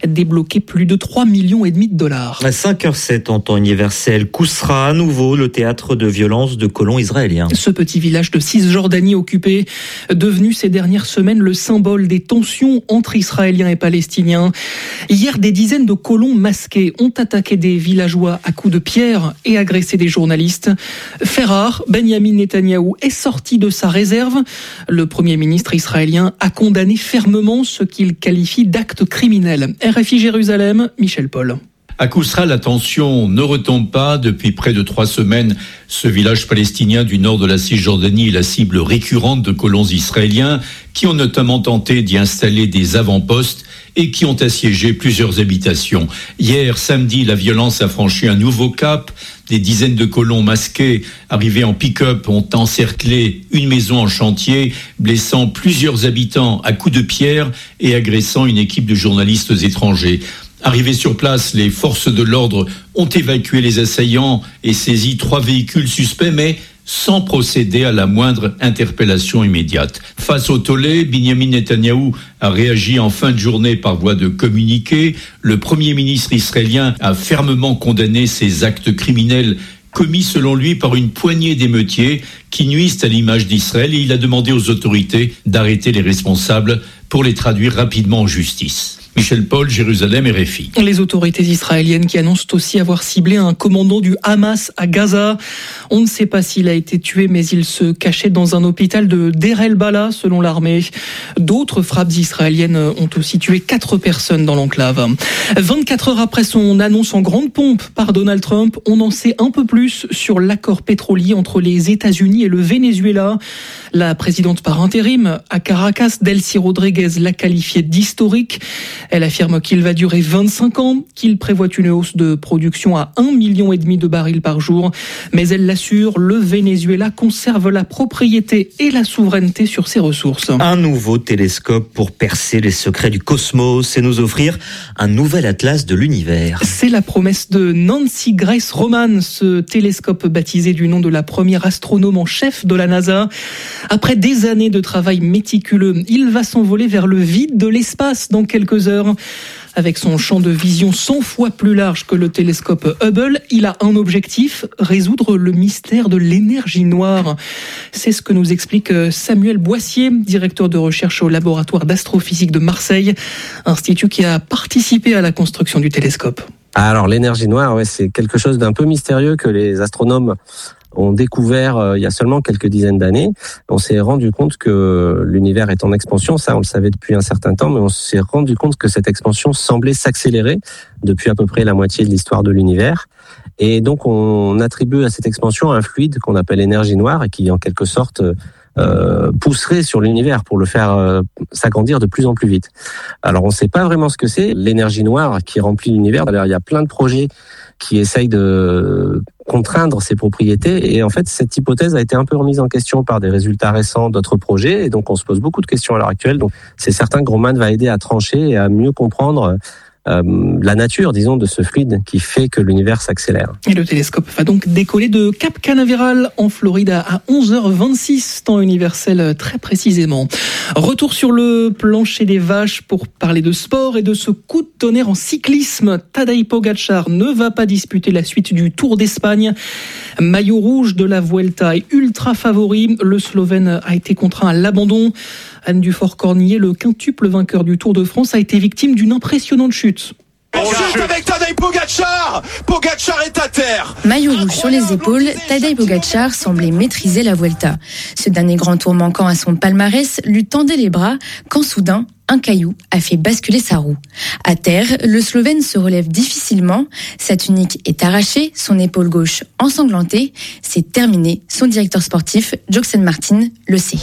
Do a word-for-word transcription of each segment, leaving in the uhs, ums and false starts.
débloquer plus de trois millions et demi de dollars. À cinq heures sept en temps universel, Kousra à nouveau le théâtre de violences de colons israéliens. Ce petit village de Cisjordanie occupé, devenu ces dernières semaines le symbole des tensions entre Israéliens et Palestiniens. Hier, des dizaines de colons masqués ont attaqué des villageois à coups de pierre et agressé des journalistes. Fait rare, Benyamin Netanyahou est sorti de sa réserve. Le Premier ministre israélien a condamné fermement ce qu'il qualifie d'acte criminel. R F I Jérusalem, Michel Paul. À Kousra, la tension ne retombe pas. Depuis près de trois semaines, ce village palestinien du nord de la Cisjordanie est la cible récurrente de colons israéliens qui ont notamment tenté d'y installer des avant-postes et qui ont assiégé plusieurs habitations. Hier, samedi, la violence a franchi un nouveau cap. Des dizaines de colons masqués arrivés en pick-up ont encerclé une maison en chantier, blessant plusieurs habitants à coups de pierre et agressant une équipe de journalistes étrangers. Arrivés sur place, les forces de l'ordre ont évacué les assaillants et saisi trois véhicules suspects, mais sans procéder à la moindre interpellation immédiate. Face au tollé, Benyamin Netanyahou a réagi en fin de journée par voie de communiqué. Le Premier ministre israélien a fermement condamné ces actes criminels commis selon lui par une poignée d'émeutiers qui nuisent à l'image d'Israël, et il a demandé aux autorités d'arrêter les responsables pour les traduire rapidement en justice. Michel Paul, Jérusalem, R F I. Les autorités israéliennes qui annoncent aussi avoir ciblé un commandant du Hamas à Gaza. On ne sait pas s'il a été tué, mais il se cachait dans un hôpital de Deir el-Bala, selon l'armée. D'autres frappes israéliennes ont aussi tué quatre personnes dans l'enclave. vingt-quatre heures après son annonce en grande pompe par Donald Trump, on en sait un peu plus sur l'accord pétrolier entre les États-Unis et le Venezuela. La présidente par intérim à Caracas, Delcy Rodriguez, l'a qualifié d'historique. Elle affirme qu'il va durer vingt-cinq ans, qu'il prévoit une hausse de production à un million et demi de barils par jour. Mais elle l'assure, le Venezuela conserve la propriété et la souveraineté sur ses ressources. Un nouveau télescope pour percer les secrets du cosmos et nous offrir un nouvel atlas de l'univers. C'est la promesse de Nancy Grace Roman, ce télescope baptisé du nom de la première astronome en chef de la NASA. Après des années de travail méticuleux, il va s'envoler vers le vide de l'espace dans quelques heures. Avec son champ de vision cent fois plus large que le télescope Hubble, il a un objectif, résoudre le mystère de l'énergie noire. C'est ce que nous explique Samuel Boissier, directeur de recherche au laboratoire d'astrophysique de Marseille, institut qui a participé à la construction du télescope. Alors l'énergie noire, ouais, c'est quelque chose d'un peu mystérieux que les astronomes ont découvert euh, il y a seulement quelques dizaines d'années. On s'est rendu compte que l'univers est en expansion, ça on le savait depuis un certain temps, mais on s'est rendu compte que cette expansion semblait s'accélérer depuis à peu près la moitié de l'histoire de l'univers. Et donc on attribue à cette expansion un fluide qu'on appelle énergie noire et qui en quelque sorte euh, pousserait sur l'univers pour le faire euh, s'agrandir de plus en plus vite. Alors on ne sait pas vraiment ce que c'est, l'énergie noire qui remplit l'univers. Alors il y a plein de projets qui essayent de contraindre ses propriétés. Et en fait, cette hypothèse a été un peu remise en question par des résultats récents d'autres projets. Et donc, on se pose beaucoup de questions à l'heure actuelle. Donc, c'est certain que Roman va aider à trancher et à mieux comprendre euh, la nature, disons, de ce fluide qui fait que l'univers s'accélère. Et le télescope va donc décoller de Cap Canaveral en Floride à onze heures vingt-six, temps universel très précisément. Retour sur le plancher des vaches pour parler de sport et de ce coup de tonnerre en cyclisme. Tadej Pogačar ne va pas disputer la suite du Tour d'Espagne. Maillot rouge de la Vuelta et ultra favori, le Slovène a été contraint à l'abandon. Anne Dufort-Cornier, le quintuple vainqueur du Tour de France, a été victime d'une impressionnante chute. On chute avec Tadej Pogačar. Pogačar est à terre. Maillot rouge sur les épaules, Tadej Pogačar semblait maîtriser la Vuelta. Ce dernier grand tour manquant à son palmarès lui tendait les bras quand soudain, un caillou a fait basculer sa roue. À terre, le Slovène se relève difficilement. Sa tunique est arrachée, son épaule gauche ensanglantée. C'est terminé. Son directeur sportif, Joxen Martin, le sait.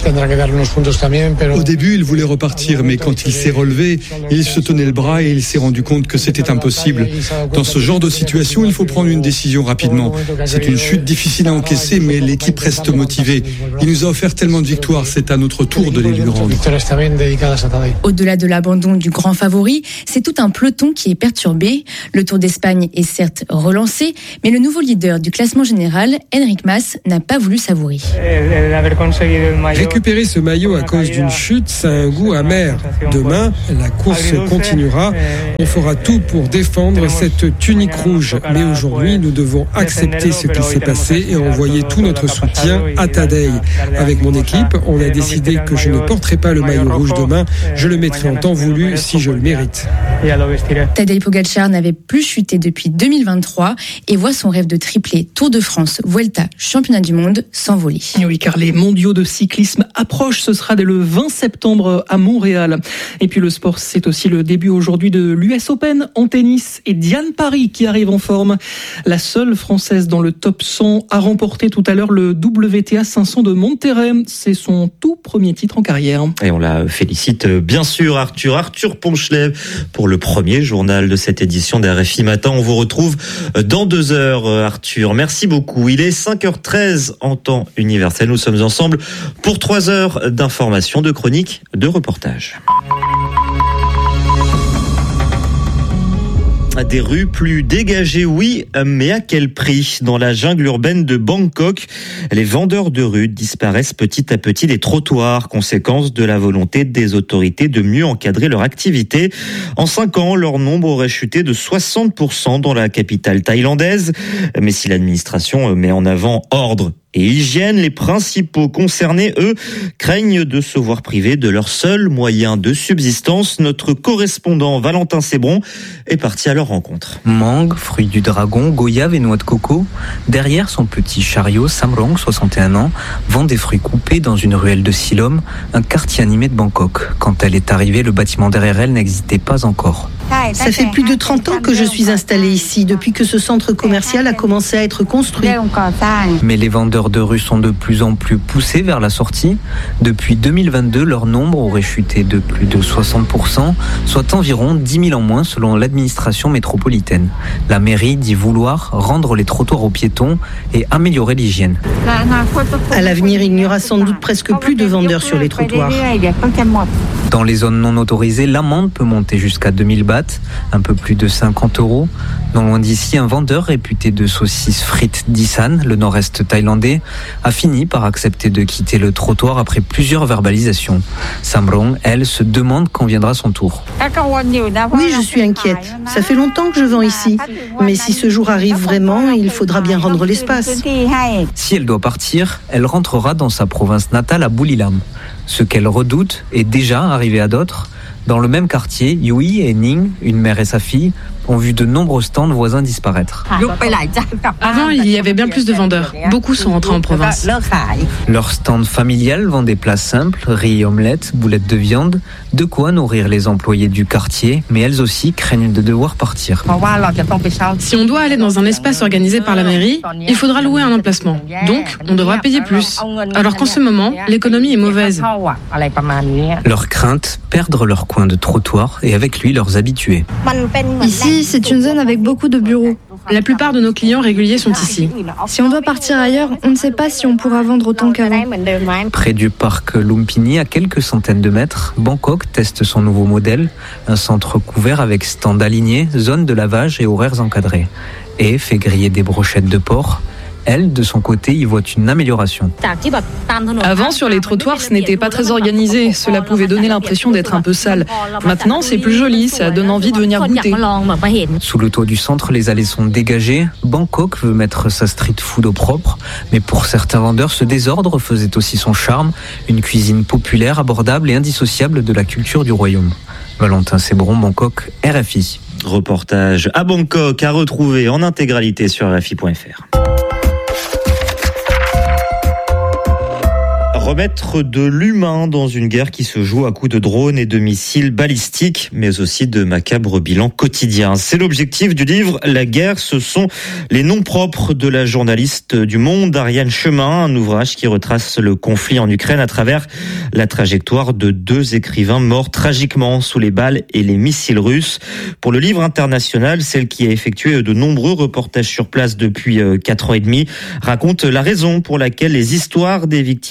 Au début, il voulait repartir, mais quand il s'est relevé, il se tenait le bras et il s'est rendu compte que c'était impossible. Dans ce genre de situation, il faut prendre une décision rapidement. C'est une chute difficile à encaisser, mais l'équipe reste motivée. Il nous a offert tellement de victoires, c'est à notre tour de les lui rendre. Au-delà de l'abandon du grand favori, c'est tout un peloton qui est perturbé. Le Tour d'Espagne est certes relancé, mais le nouveau leader du classement général, Enric Mas, n'a pas voulu savourer. Récupérer ce maillot à cause d'une chute, ça a un goût amer. Demain, la course continuera. On fera tout pour défendre cette tunique rouge. Mais aujourd'hui, nous devons accepter ce qui s'est passé et envoyer tout notre soutien à Tadej. Avec mon équipe, on a décidé que je ne porterai pas le maillot rouge demain. Je le mettrai en temps voulu si je le mérite. Tadej Pogačar n'avait plus chuté depuis deux mille vingt-trois et voit son rêve de triplé Tour de France, Vuelta, Championnat du Monde s'envoler. Oui, car les mondiaux de cyclisme approchent. Ce sera dès le vingt septembre à Montréal. Et puis le sport, c'est aussi le début aujourd'hui de l'U S Open en tennis et Diane Parry qui arrive en forme. La seule Française dans le top cent a remporté tout à l'heure le W T A cinq cents de Monterrey. C'est son tout premier titre en carrière. Et on la félicite bien sûr, Arthur. Arthur Ponchelet pour le premier journal de cette édition d'R F I Matin. On vous retrouve dans deux heures, Arthur. Merci beaucoup. Il est cinq heures treize en temps universel. Nous sommes ensemble pour trois heures d'informations, de chroniques, de reportages. Des rues plus dégagées, oui, mais à quel prix ? Dans la jungle urbaine de Bangkok, les vendeurs de rue disparaissent petit à petit des trottoirs, conséquence de la volonté des autorités de mieux encadrer leur activité. En cinq ans, leur nombre aurait chuté de soixante pour cent dans la capitale thaïlandaise. Mais si l'administration met en avant ordre et hygiène, les principaux concernés, eux, craignent de se voir privés de leur seul moyen de subsistance. Notre correspondant Valentin Sébron est parti à leur rencontre. Mangue, fruits du dragon, goyave et noix de coco. Derrière son petit chariot, Samrong, soixante et un ans, vend des fruits coupés dans une ruelle de Silom, un quartier animé de Bangkok. Quand elle est arrivée, le bâtiment derrière elle n'existait pas encore. Ça fait plus de trente ans que je suis installée ici, depuis que ce centre commercial a commencé à être construit. Mais les vendeurs de rue sont de plus en plus poussés vers la sortie. Depuis deux mille vingt-deux, leur nombre aurait chuté de plus de soixante pour cent, soit environ dix mille en moins selon l'administration métropolitaine. La mairie dit vouloir rendre les trottoirs aux piétons et améliorer l'hygiène. À l'avenir, il n'y aura sans doute presque plus de vendeurs sur les trottoirs. Dans les zones non autorisées, l'amende peut monter jusqu'à deux mille bahts, un peu plus de cinquante euros. Non loin d'ici, un vendeur réputé de saucisses frites d'Isan, le nord-est thaïlandais, a fini par accepter de quitter le trottoir après plusieurs verbalisations. Samrong, elle, se demande quand viendra son tour. Oui, je suis inquiète. Ça fait longtemps que je vends ici. Mais si ce jour arrive vraiment, il faudra bien rendre l'espace. Si elle doit partir, elle rentrera dans sa province natale à Buriram. Ce qu'elle redoute est déjà arrivé à d'autres. Dans le même quartier, Yui et Ning, une mère et sa fille, ont vu de nombreux stands voisins disparaître. Avant, il y avait bien plus de vendeurs. Beaucoup sont rentrés en province. Leur stand familial vend des plats simples, riz, omelettes, boulettes de viande, de quoi nourrir les employés du quartier, mais elles aussi craignent de devoir partir. Si on doit aller dans un espace organisé par la mairie, il faudra louer un emplacement. Donc, on devra payer plus. Alors qu'en ce moment, l'économie est mauvaise. Leur crainte, perdre leur coin de trottoir et avec lui leurs habitués. Ici, c'est une zone avec beaucoup de bureaux. La plupart de nos clients réguliers sont ici. Si on doit partir ailleurs, on ne sait pas si on pourra vendre autant qu'avant. Près du parc Lumpini, à quelques centaines de mètres, Bangkok teste son nouveau modèle, un centre couvert avec stand aligné, zone de lavage et horaires encadrés. Et fait griller des brochettes de porc. Elle, de son côté, y voit une amélioration. Avant, sur les trottoirs, ce n'était pas très organisé. Cela pouvait donner l'impression d'être un peu sale. Maintenant, c'est plus joli, ça donne envie de venir goûter. Sous le toit du centre, les allées sont dégagées. Bangkok veut mettre sa street food au propre. Mais pour certains vendeurs, ce désordre faisait aussi son charme. Une cuisine populaire, abordable et indissociable de la culture du royaume. Valentin Sébron, Bangkok, R F I. Reportage à Bangkok à retrouver en intégralité sur R F I point F R. Remettre de l'humain dans une guerre qui se joue à coups de drones et de missiles balistiques, mais aussi de macabres bilans quotidiens. C'est l'objectif du livre « La guerre, ce sont les noms propres » de la journaliste du Monde, Ariane Chemin, un ouvrage qui retrace le conflit en Ukraine à travers la trajectoire de deux écrivains morts tragiquement sous les balles et les missiles russes. Pour le livre international, celle qui a effectué de nombreux reportages sur place depuis quatre ans et demi, raconte la raison pour laquelle les histoires des victimes de la guerre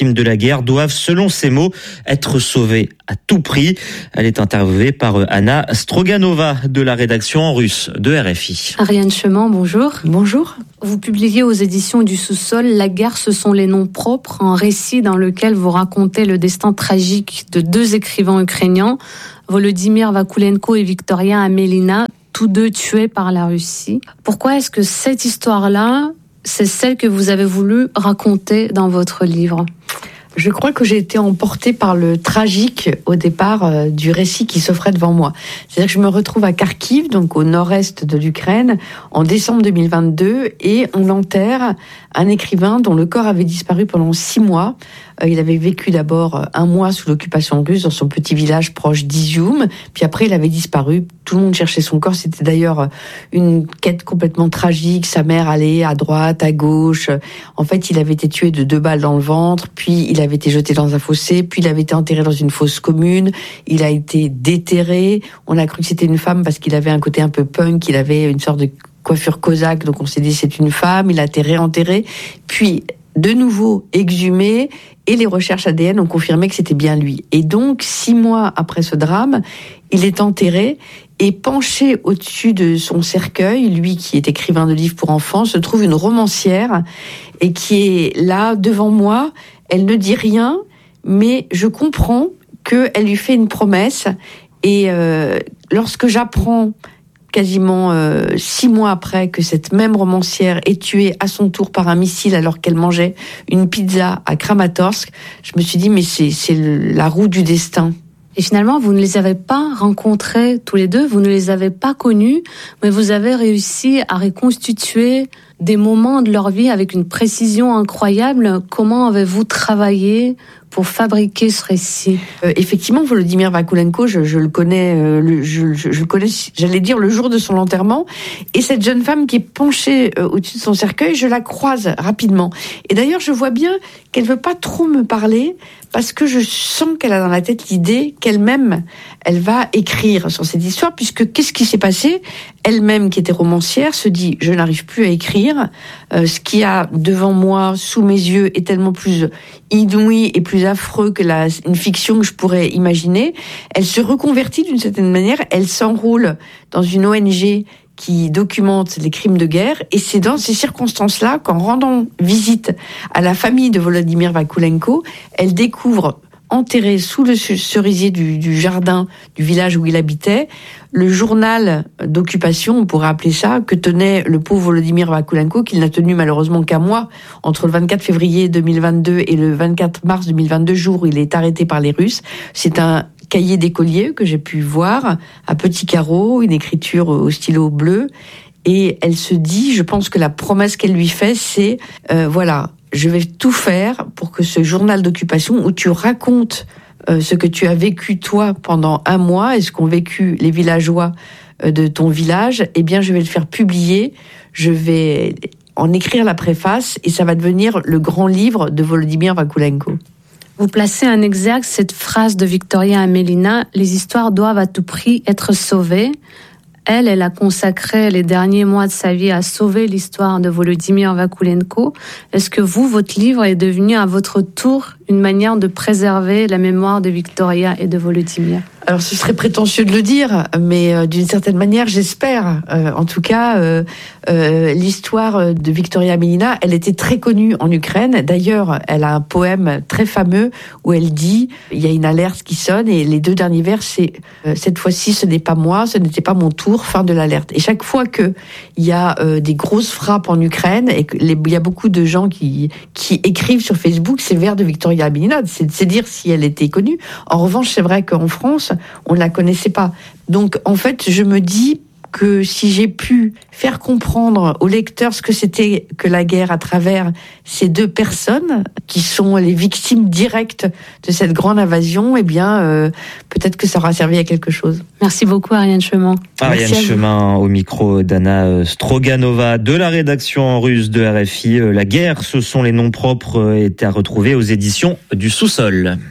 guerre doivent, selon ses mots, être sauvés à tout prix. Elle est interviewée par Anna Stroganova de la rédaction en russe de R F I. Ariane Chemin, bonjour. Bonjour. Vous publiez aux éditions du Sous-sol « La guerre, ce sont les noms propres », un récit dans lequel vous racontez le destin tragique de deux écrivains ukrainiens, Volodymyr Vakulenko et Victoria Amelina, tous deux tués par la Russie. Pourquoi est-ce que cette histoire-là, c'est celle que vous avez voulu raconter dans votre livre ? Je crois que j'ai été emportée par le tragique au départ euh, du récit qui s'offrait devant moi. C'est-à-dire que je me retrouve à Kharkiv, donc au nord-est de l'Ukraine, en décembre deux mille vingt-deux, et on enterre un écrivain dont le corps avait disparu pendant six mois. Euh, il avait vécu d'abord un mois sous l'occupation russe dans son petit village proche d'Izium, puis après il avait disparu. Tout le monde cherchait son corps. C'était d'ailleurs une quête complètement tragique. Sa mère allait à droite, à gauche. En fait, il avait été tué de deux balles dans le ventre, puis il avait été jeté dans un fossé, puis il avait été enterré dans une fosse commune. Il a été déterré. On a cru que c'était une femme parce qu'il avait un côté un peu punk. Il avait une sorte de coiffure cosaque, donc on s'est dit c'est une femme. Il a été réenterré, puis de nouveau exhumé, et les recherches A D N ont confirmé que c'était bien lui. Et donc, six mois après ce drame, il est enterré, et penché au-dessus de son cercueil, lui qui est écrivain de livres pour enfants, se trouve une romancière, et qui est là devant moi. Elle ne dit rien, mais je comprends qu'elle lui fait une promesse, et euh, lorsque j'apprends quasiment euh, six mois après que cette même romancière est tuée à son tour par un missile alors qu'elle mangeait une pizza à Kramatorsk, je me suis dit mais c'est, c'est la roue du destin. Et finalement, vous ne les avez pas rencontrés tous les deux, vous ne les avez pas connus, mais vous avez réussi à reconstituer des moments de leur vie avec une précision incroyable. Comment avez-vous travaillé pour fabriquer ce récit ? euh, Effectivement, Volodymyr Vakulenko, je, je le connais, euh, le, je, je, je le connais, j'allais dire le jour de son enterrement. Et cette jeune femme qui est penchée euh, au-dessus de son cercueil, je la croise rapidement. Et d'ailleurs, je vois bien qu'elle veut pas trop me parler parce que je sens qu'elle a dans la tête l'idée qu'elle-même, elle va écrire sur cette histoire, puisque qu'est-ce qui s'est passé ? Elle-même, qui était romancière, se dit « je n'arrive plus à écrire, euh, ce qu'il y a devant moi, sous mes yeux, est tellement plus inouï et plus affreux que la, une fiction que je pourrais imaginer ». Elle se reconvertit d'une certaine manière, elle s'enrôle dans une O N G qui documente les crimes de guerre, et c'est dans ces circonstances-là qu'en rendant visite à la famille de Volodymyr Vakulenko, elle découvre, enterré sous le cerisier du, du jardin du village où il habitait, le journal d'occupation, on pourrait appeler ça, que tenait le pauvre Volodymyr Vakulenko, qu'il n'a tenu malheureusement qu'un mois, entre le vingt-quatre février deux mille vingt-deux et le vingt-quatre mars deux mille vingt-deux, jour où il est arrêté par les Russes. C'est un cahier d'écolier que j'ai pu voir, à petits carreaux, une écriture au stylo bleu, et elle se dit, je pense que la promesse qu'elle lui fait, c'est, euh, voilà, je vais tout faire pour que ce journal d'occupation, où tu racontes euh, ce que tu as vécu toi pendant un mois, et ce qu'ont vécu les villageois euh, de ton village, eh bien je vais le faire publier, je vais en écrire la préface, et ça va devenir le grand livre de Volodymyr Vakulenko. Vous placez en exergue cette phrase de Victoria Amelina, « Les histoires doivent à tout prix être sauvées ». Elle, elle a consacré les derniers mois de sa vie à sauver l'histoire de Volodymyr Vakulenko. Est-ce que vous, votre livre est devenu à votre tour une manière de préserver la mémoire de Victoria et de Volodymyr ? Alors ce serait prétentieux de le dire, mais euh, d'une certaine manière, j'espère. Euh, en tout cas, euh, euh, l'histoire de Victoria Amelina, elle était très connue en Ukraine. D'ailleurs, elle a un poème très fameux où elle dit, il y a une alerte qui sonne, et les deux derniers vers, c'est euh, cette fois-ci, ce n'est pas moi, ce n'était pas mon tour, fin de l'alerte. Et chaque fois que il y a euh, des grosses frappes en Ukraine, et qu'il y a beaucoup de gens qui qui écrivent sur Facebook ces vers de Victoria Amelina, c'est, c'est dire si elle était connue. En revanche, c'est vrai qu'en France, on ne la connaissait pas. Donc, en fait, je me dis que si j'ai pu faire comprendre aux lecteurs ce que c'était que la guerre à travers ces deux personnes qui sont les victimes directes de cette grande invasion, eh bien, euh, peut-être que ça aura servi à quelque chose. Merci beaucoup, Ariane Chemin. Ariane Chemin au micro d'Anna Stroganova de la rédaction en russe de R F I. La guerre, ce sont les noms propres, est à retrouver aux éditions du Sous-sol.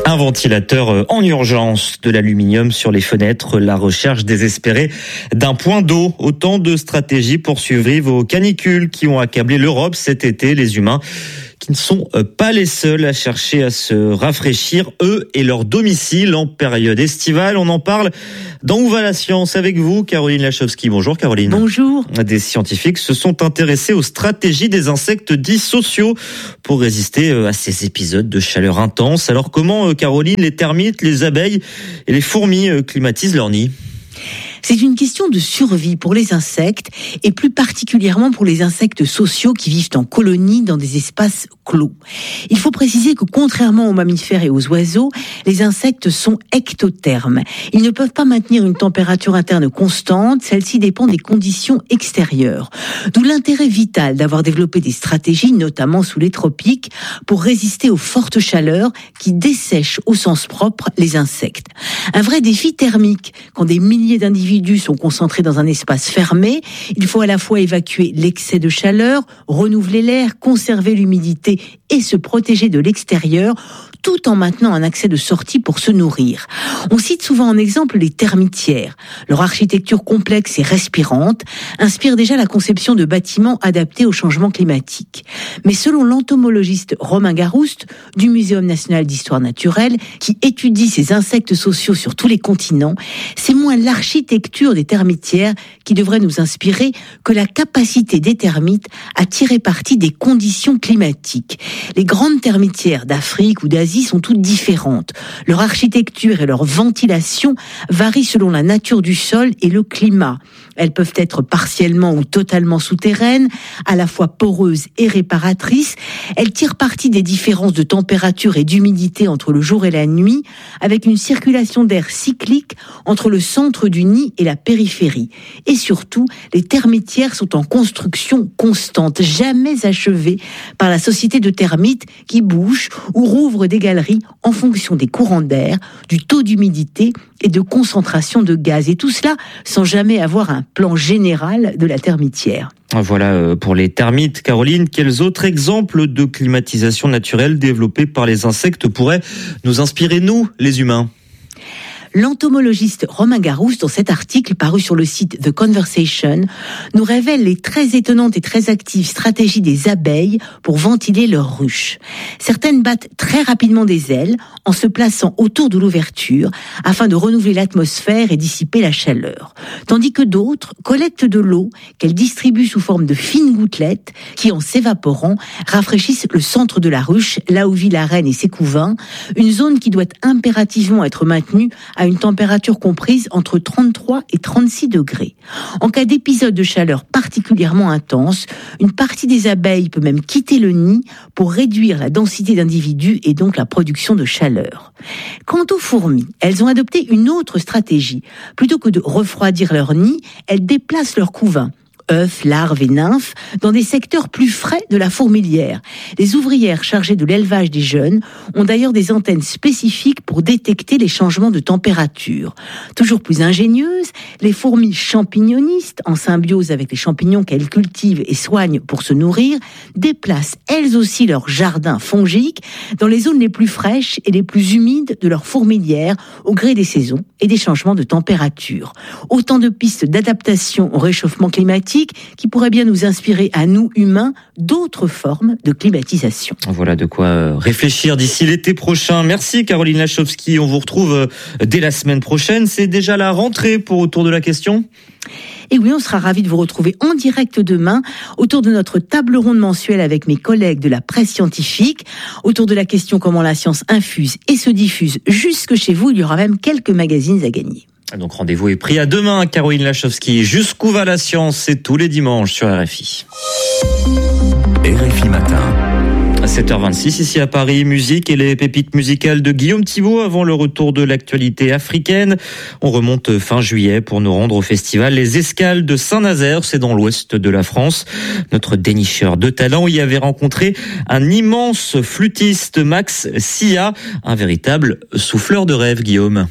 Un ventilateur en urgence, de l'aluminium sur les fenêtres, la recherche désespérée d'un point d'eau. Autant de stratégies pour survivre aux canicules qui ont accablé l'Europe cet été. Les humains qui ne sont pas les seuls à chercher à se rafraîchir, eux et leur domicile en période estivale. On en parle dans Où va la science avec vous, Caroline Lachowski. Bonjour Caroline. Bonjour. Des scientifiques se sont intéressés aux stratégies des insectes dits sociaux pour résister à ces épisodes de chaleur intense. Alors comment, Caroline, les termites, les abeilles et les fourmis climatisent leur nid ? C'est une question de survie pour les insectes et plus particulièrement pour les insectes sociaux qui vivent en colonie dans des espaces clos. Il faut préciser que contrairement aux mammifères et aux oiseaux, les insectes sont ectothermes. Ils ne peuvent pas maintenir une température interne constante, celle-ci dépend des conditions extérieures. D'où l'intérêt vital d'avoir développé des stratégies, notamment sous les tropiques, pour résister aux fortes chaleurs qui dessèchent au sens propre les insectes. Un vrai défi thermique quand des milliers d'individus sont concentrés dans un espace fermé. Il faut à la fois évacuer l'excès de chaleur, renouveler l'air, conserver l'humidité et se protéger de l'extérieur, tout en maintenant un accès de sortie pour se nourrir. On cite souvent en exemple les termitières. Leur architecture complexe et respirante inspire déjà la conception de bâtiments adaptés au changement climatique. Mais selon l'entomologiste Romain Garouste du Muséum national d'histoire naturelle, qui étudie ces insectes sociaux sur tous les continents, c'est moins l'architecture des termitières qui devrait nous inspirer que la capacité des termites à tirer parti des conditions climatiques. Les grandes termitières d'Afrique ou d'Asie sont toutes différentes. Leur architecture et leur ventilation varient selon la nature du sol et le climat. Elles peuvent être partiellement ou totalement souterraines, à la fois poreuses et réparatrices. Elles tirent parti des différences de température et d'humidité entre le jour et la nuit, avec une circulation d'air cyclique entre le centre du nid et la périphérie. Et surtout, les termitières sont en construction constante, jamais achevée par la société de termites qui bouge ou rouvre des galeries en fonction des courants d'air, du taux d'humidité et de concentration de gaz. Et tout cela sans jamais avoir un plan général de la termitière. Voilà pour les termites. Caroline, quels autres exemples de climatisation naturelle développés par les insectes pourraient nous inspirer, nous, les humains ? L'entomologiste Romain Garouste, dans cet article paru sur le site The Conversation, nous révèle les très étonnantes et très actives stratégies des abeilles pour ventiler leurs ruches. Certaines battent très rapidement des ailes en se plaçant autour de l'ouverture afin de renouveler l'atmosphère et dissiper la chaleur. Tandis que d'autres collectent de l'eau qu'elles distribuent sous forme de fines gouttelettes qui, en s'évaporant, rafraîchissent le centre de la ruche, là où vit la reine et ses couvains, une zone qui doit impérativement être maintenue à une température comprise entre trente-trois et trente-six degrés. En cas d'épisode de chaleur particulièrement intense, une partie des abeilles peut même quitter le nid pour réduire la densité d'individus et donc la production de chaleur. Quant aux fourmis, elles ont adopté une autre stratégie. Plutôt que de refroidir leur nid, elles déplacent leur couvain. œufs, larves et nymphes, dans des secteurs plus frais de la fourmilière. Les ouvrières chargées de l'élevage des jeunes ont d'ailleurs des antennes spécifiques pour détecter les changements de température. Toujours plus ingénieuses, les fourmis champignonistes, en symbiose avec les champignons qu'elles cultivent et soignent pour se nourrir, déplacent elles aussi leur jardin fongique dans les zones les plus fraîches et les plus humides de leur fourmilière au gré des saisons et des changements de température. Autant de pistes d'adaptation au réchauffement climatique qui pourraient bien nous inspirer à nous, humains, d'autres formes de climatisation. Voilà de quoi réfléchir d'ici l'été prochain. Merci Caroline Lachowski. On vous retrouve dès la semaine prochaine. C'est déjà la rentrée pour Autour de la question. Et oui, on sera ravis de vous retrouver en direct demain autour de notre table ronde mensuelle avec mes collègues de la presse scientifique. Autour de la question comment la science infuse et se diffuse jusque chez vous. Il y aura même quelques magazines à gagner. Donc rendez-vous est pris à demain, Caroline Lachowski. Jusqu'où va la science, c'est tous les dimanches sur R F I. R F I Matin. À sept heures vingt-six, ici à Paris, musique et les pépites musicales de Guillaume Thibault avant le retour de l'actualité africaine. On remonte fin juillet pour nous rendre au festival Les Escales de Saint-Nazaire, c'est dans l'ouest de la France. Notre dénicheur de talent y avait rencontré un immense flûtiste, Max Sia, un véritable souffleur de rêve, Guillaume.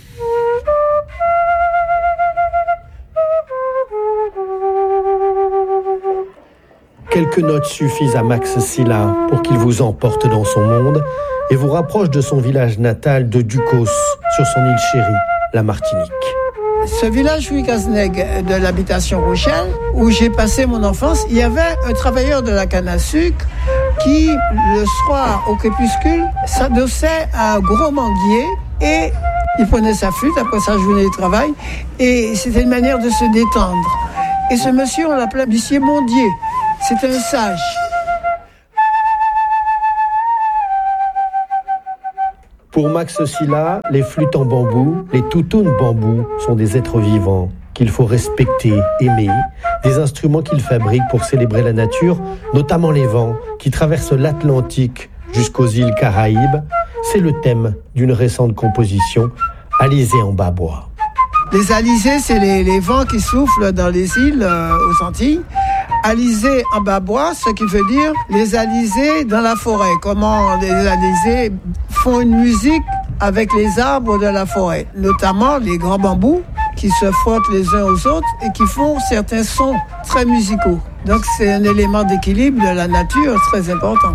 Quelques notes suffisent à Max Silla pour qu'il vous emporte dans son monde. et vous rapproche de son village natal de Ducos, sur son île chérie, la Martinique. Ce village Huicasneg de l'habitation Rochelle, où j'ai passé mon enfance, il y avait un travailleur de la canne à sucre qui, le soir au crépuscule, s'adossait à un gros manguier et il prenait sa flûte après sa journée de travail et c'était une manière de se détendre. Et ce monsieur, on l'appelait Monsieur Mondier. C'était un sage. Pour Max Silla, les flûtes en bambou, les toutounes bambou sont des êtres vivants qu'il faut respecter, aimer, des instruments qu'il fabrique pour célébrer la nature, notamment les vents qui traversent l'Atlantique jusqu'aux îles Caraïbes. C'est le thème d'une récente composition, Alizé en bas-bois. Les alizés, c'est les, les vents qui soufflent dans les îles euh, aux Antilles. Alizés en bas-bois, ce qui veut dire les alizés dans la forêt. Comment les alizés font une musique avec les arbres de la forêt, notamment les grands bambous qui se frottent les uns aux autres et qui font certains sons très musicaux. Donc c'est un élément d'équilibre de la nature très important.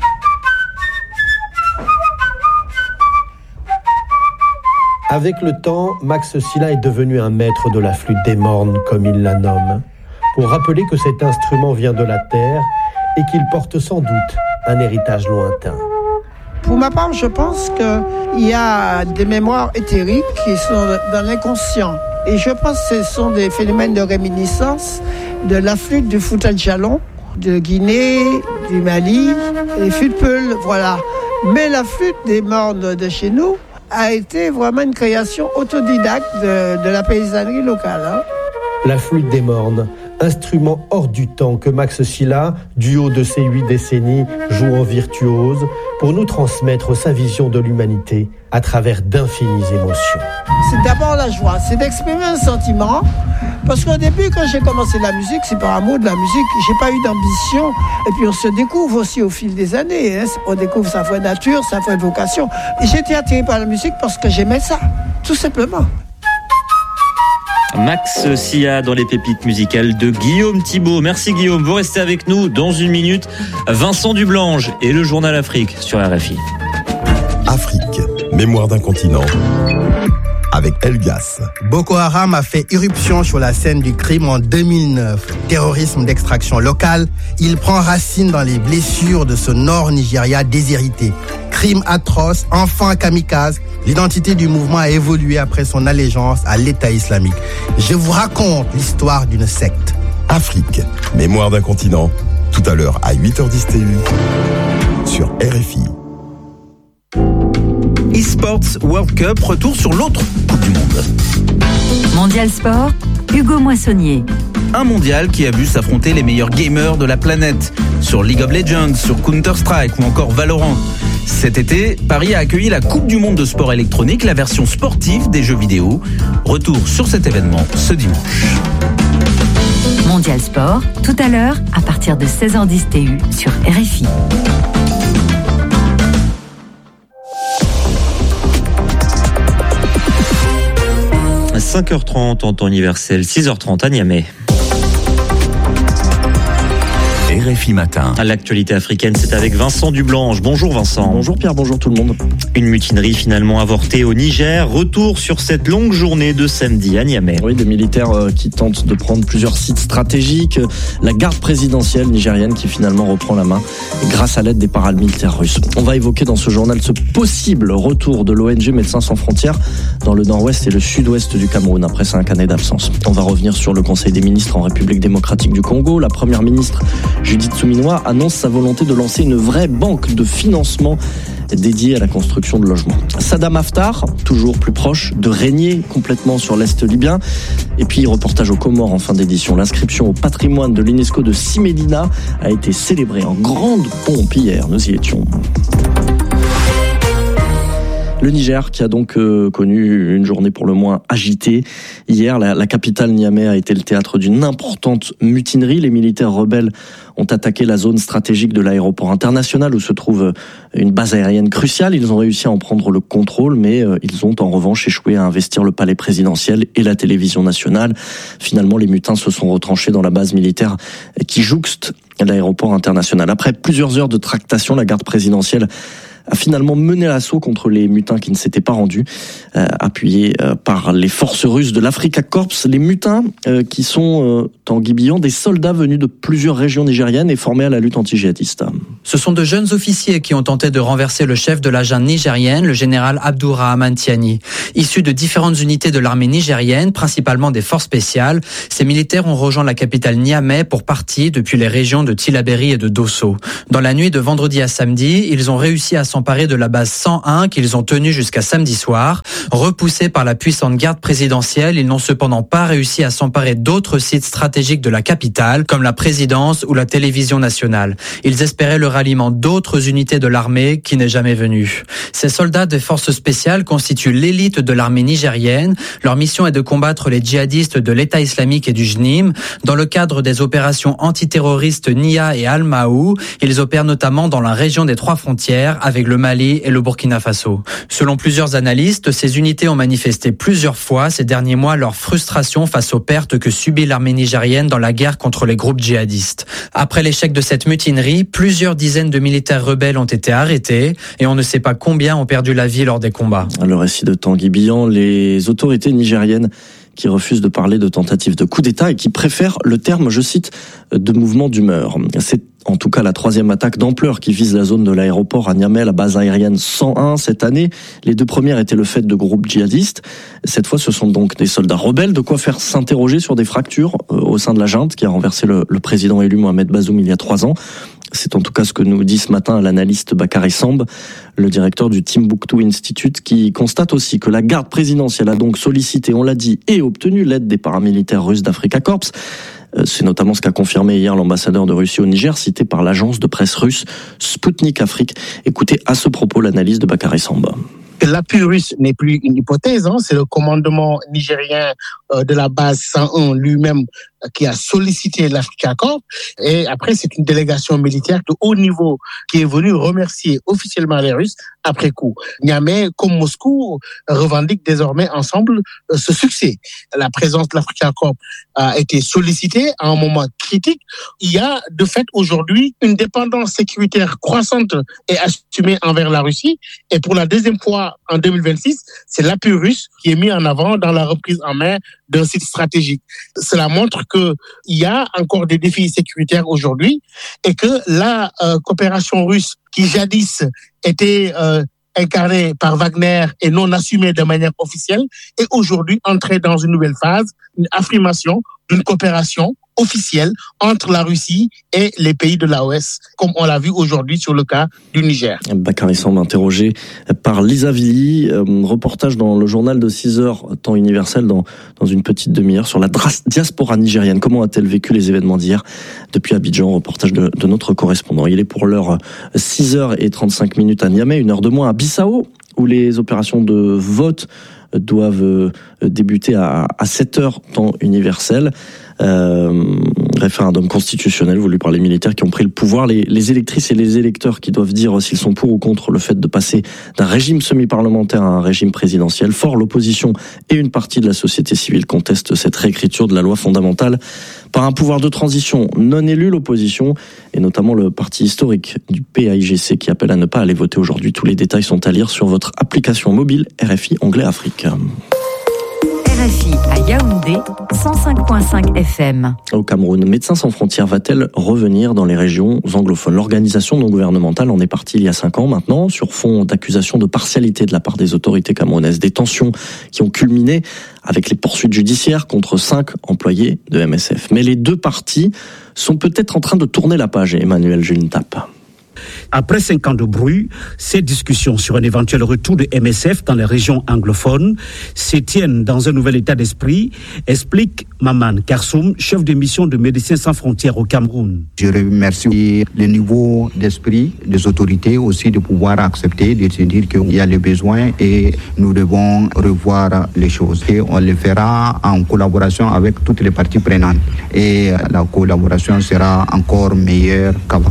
Avec le temps, Max Silla est devenu un maître de la flûte des mornes, comme il la nomme, pour rappeler que cet instrument vient de la terre et qu'il porte sans doute un héritage lointain. Pour ma part, je pense qu'il y a des mémoires éthériques qui sont dans l'inconscient. Et je pense que ce sont des phénomènes de réminiscence de la flûte du Fouta Djallon, de Guinée, du Mali, les flûtes Peul, voilà. Mais la flûte des mornes de chez nous a été vraiment une création autodidacte de, de la paysannerie locale. Hein. La flûte des mornes, instrument hors du temps que Max Silla, du haut de ses huit décennies, joue en virtuose pour nous transmettre sa vision de l'humanité à travers d'infinies émotions. C'est d'abord la joie, c'est d'exprimer un sentiment. Parce qu'au début, quand j'ai commencé la musique, c'est par amour de la musique. J'ai pas eu d'ambition. Et puis on se découvre aussi au fil des années. Hein. On découvre sa vraie nature, sa vraie vocation. Et j'ai été attiré par la musique parce que j'aimais ça, tout simplement. Max Silla dans les pépites musicales de Guillaume Thibault. Merci Guillaume, vous restez avec nous dans une minute. Vincent Dublange et le journal Afrique sur R F I. Afrique, mémoire d'un continent. Avec Elgas. Boko Haram a fait irruption sur la scène du crime en deux mille neuf. Terrorisme d'extraction locale, il prend racine dans les blessures de ce nord Nigeria déshérité. Crime atroce, enfant kamikaze, l'identité du mouvement a évolué après son allégeance à l'État islamique. Je vous raconte l'histoire d'une secte. Afrique, mémoire d'un continent. Tout à l'heure à huit heures dix T U sur R F I. eSports World Cup, retour sur l'autre Coupe du Monde. Mondial Sport, Hugo Moissonnier. Un mondial qui a vu s'affronter les meilleurs gamers de la planète sur League of Legends, sur Counter-Strike ou encore Valorant. Cet été, Paris a accueilli la Coupe du Monde de sport électronique, la version sportive des jeux vidéo. Retour sur cet événement ce dimanche. Mondial Sport, tout à l'heure, à partir de seize heures dix T U sur R F I. cinq heures trente en temps universel, six heures trente à Niamey. R F I Matin. À l'actualité africaine, c'est avec Vincent Dublange. Bonjour Vincent. Bonjour Pierre, bonjour tout le monde. Une mutinerie finalement avortée au Niger. Retour sur cette longue journée de samedi à Niamey. Oui, des militaires qui tentent de prendre plusieurs sites stratégiques. La garde présidentielle nigérienne qui finalement reprend la main grâce à l'aide des paramilitaires russes. On va évoquer dans ce journal ce possible retour de l'O N G Médecins sans frontières dans le nord-ouest et le sud-ouest du Cameroun après cinq années d'absence. On va revenir sur le Conseil des ministres en République démocratique du Congo. La première ministre Judith Suminwa annonce sa volonté de lancer une vraie banque de financement dédiée à la construction de logements. Saddam Haftar, toujours plus proche de régner complètement sur l'Est libyen. Et puis, reportage aux Comores en fin d'édition. L'inscription au patrimoine de l'UNESCO de Simédina a été célébrée en grande pompe hier. Nous y étions. Le Niger qui a donc euh, connu une journée pour le moins agitée. Hier, la, la capitale Niamey a été le théâtre d'une importante mutinerie. Les militaires rebelles ont attaqué la zone stratégique de l'aéroport international où se trouve une base aérienne cruciale. Ils ont réussi à en prendre le contrôle, mais euh, ils ont en revanche échoué à investir le palais présidentiel et la télévision nationale. Finalement, les mutins se sont retranchés dans la base militaire qui jouxte l'aéroport international. Après plusieurs heures de tractation, la garde présidentielle a finalement mené l'assaut contre les mutins qui ne s'étaient pas rendus, euh, appuyés euh, par les forces russes de l'Africa Corps. Les mutins euh, qui sont, euh, Tanguy Billon, des soldats venus de plusieurs régions nigériennes et formés à la lutte anti-djihadiste. Ce sont de jeunes officiers qui ont tenté de renverser le chef de la junte nigérienne, le général Abdourahmane Tiani. Issus de différentes unités de l'armée nigérienne, principalement des forces spéciales, ces militaires ont rejoint la capitale Niamey pour partie depuis les régions de Tillabéri et de Dosso. Dans la nuit de vendredi à samedi, ils ont réussi à s'emparer de la base cent un qu'ils ont tenue jusqu'à samedi soir. Repoussés par la puissante garde présidentielle, ils n'ont cependant pas réussi à s'emparer d'autres sites stratégiques de la capitale, comme la présidence ou la télévision nationale. Ils espéraient le ralliement d'autres unités de l'armée qui n'est jamais venu. Ces soldats des forces spéciales constituent l'élite de l'armée nigérienne. Leur mission est de combattre les djihadistes de l'État islamique et du J N I M. Dans le cadre des opérations antiterroristes N I A et Al-Maou, ils opèrent notamment dans la région des trois frontières avec le Mali et le Burkina Faso. Selon plusieurs analystes, ces unités ont manifesté plusieurs fois ces derniers mois leur frustration face aux pertes que subit l'armée nigérienne dans la guerre contre les groupes djihadistes. Après l'échec de cette mutinerie, plusieurs dizaines de militaires rebelles ont été arrêtés et on ne sait pas combien ont perdu la vie lors des combats. Le récit de Tanguy Billon, les autorités nigériennes qui refusent de parler de tentatives de coup d'État et qui préfèrent le terme, je cite, de mouvement d'humeur. C'est en tout cas la troisième attaque d'ampleur qui vise la zone de l'aéroport à Niamey, la base aérienne cent un cette année. Les deux premières étaient le fait de groupes djihadistes. Cette fois, ce sont donc des soldats rebelles, de quoi faire s'interroger sur des fractures au sein de la junte qui a renversé le, le président élu Mohamed Bazoum il y a trois ans. C'est en tout cas ce que nous dit ce matin l'analyste Bakary Samb, le directeur du Timbuktu Institute, qui constate aussi que la garde présidentielle a donc sollicité, on l'a dit, et obtenu l'aide des paramilitaires russes d'Africa Corps. C'est notamment ce qu'a confirmé hier l'ambassadeur de Russie au Niger, cité par l'agence de presse russe Sputnik Afrique. Écoutez à ce propos l'analyse de Bakary Samb. L'appui russe n'est plus une hypothèse, hein, c'est le commandement nigérien euh, de la base cent un lui-même euh, qui a sollicité l'Africa Corps. Et après, c'est une délégation militaire de haut niveau qui est venue remercier officiellement les Russes après coup. Niamey, comme Moscou, revendiquent désormais ensemble euh, ce succès. La présence de l'Africa Corps a été sollicitée à un moment critique. Il y a de fait aujourd'hui une dépendance sécuritaire croissante et assumée envers la Russie. Et pour la deuxième fois, en deux mille vingt-six, c'est l'appui russe qui est mis en avant dans la reprise en main d'un site stratégique. Cela montre qu'il y a encore des défis sécuritaires aujourd'hui et que la euh, coopération russe qui jadis était euh, incarnée par Wagner et non assumée de manière officielle est aujourd'hui entrée dans une nouvelle phase, une affirmation d'une coopération officielle entre la Russie et les pays de l'A O S, comme on l'a vu aujourd'hui sur le cas du Niger. Bakary Samb interrogé par Lisa Villy, euh, reportage dans le journal de six heures, temps universel, dans, dans une petite demi-heure, sur la diaspora nigérienne. Comment a-t-elle vécu les événements d'hier depuis Abidjan? Reportage de, de notre correspondant. Il est pour l'heure six heures trente-cinq minutes à Niamey, une heure de moins à Bissau, où les opérations de vote doivent débuter à, à sept heures, temps universel. Euh, référendum constitutionnel voulu par les militaires qui ont pris le pouvoir. Les, les électrices et les électeurs qui doivent dire s'ils sont pour ou contre le fait de passer d'un régime semi-parlementaire à un régime présidentiel. Fort, l'opposition et une partie de la société civile contestent cette réécriture de la loi fondamentale par un pouvoir de transition non élu. L'opposition et notamment le parti historique du P A I G C qui appelle à ne pas aller voter aujourd'hui. Tous les détails sont à lire sur votre application mobile R F I Anglais Afrique. R F I à Yaoundé, cent cinq virgule cinq F M. Au Cameroun, Médecins sans frontières va-t-elle revenir dans les régions anglophones? L'organisation non gouvernementale en est partie il y a cinq ans maintenant, sur fond d'accusations de partialité de la part des autorités camerounaises. Des tensions qui ont culminé avec les poursuites judiciaires contre cinq employés de M S F. Mais les deux parties sont peut-être en train de tourner la page, Emmanuel Julintap. Après cinq ans de bruit, ces discussions sur un éventuel retour de M S F dans les régions anglophones se tiennent dans un nouvel état d'esprit, explique Maman Karsoum, chef de mission de Médecins sans frontières au Cameroun. Je remercie le niveau d'esprit des autorités aussi de pouvoir accepter, de se dire qu'il y a les besoins et nous devons revoir les choses. Et on le fera en collaboration avec toutes les parties prenantes et la collaboration sera encore meilleure qu'avant.